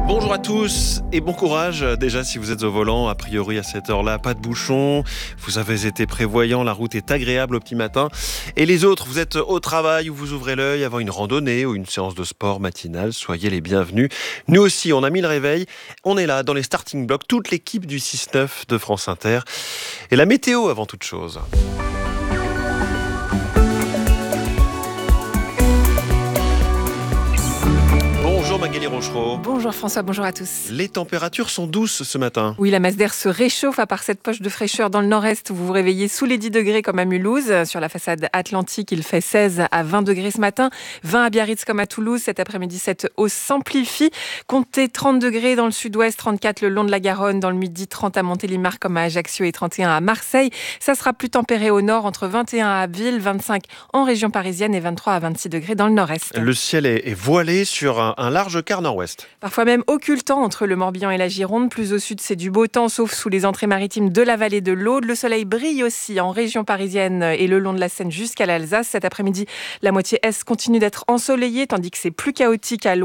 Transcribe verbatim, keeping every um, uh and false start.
Bonjour à tous et bon courage. Déjà, si vous êtes au volant, a priori à cette heure-là, pas de bouchon. Vous avez été prévoyant, la route est agréable au petit matin. Et les autres, vous êtes au travail ou vous ouvrez l'œil avant une randonnée ou une séance de sport matinale. Soyez les bienvenus. Nous aussi, on a mis le réveil. On est là dans les starting blocks, toute l'équipe du six neuf de France Inter. Et la météo avant toute chose. Bonjour Magali Rochereau. Bonjour François, bonjour à tous. Les températures sont douces ce matin. Oui, la masse d'air se réchauffe à part cette poche de fraîcheur dans le nord-est. Vous vous réveillez sous les dix degrés comme à Mulhouse. Sur la façade atlantique, il fait seize à vingt degrés ce matin. vingt à Biarritz comme à Toulouse. Cet après-midi, cette hausse s'amplifie. Comptez trente degrés dans le sud-ouest, trente-quatre le long de la Garonne. Dans le midi, trente à Montélimar comme à Ajaccio et trente et un à Marseille. Ça sera plus tempéré au nord, entre vingt et un à Ville, vingt-cinq en région parisienne et vingt-trois à vingt-six degrés dans le nord-est. Le ciel est, est voilé sur un, un large quart nord-ouest. Parfois même occultant entre le Morbihan et la Gironde. Plus au sud, c'est du beau temps, sauf sous les entrées maritimes de la vallée de l'Aude. Le soleil brille aussi en région parisienne et le long de la Seine jusqu'à l'Alsace. Cet après-midi, la moitié est continue d'être ensoleillée, tandis que c'est plus chaotique à l'ouest.